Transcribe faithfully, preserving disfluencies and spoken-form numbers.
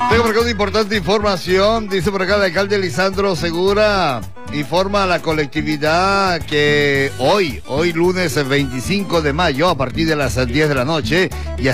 Tengo por acá una importante información. Dice por acá el alcalde Lisandro Segura informa a la colectividad que hoy, hoy lunes veinticinco de mayo, a partir de las diez de la noche, y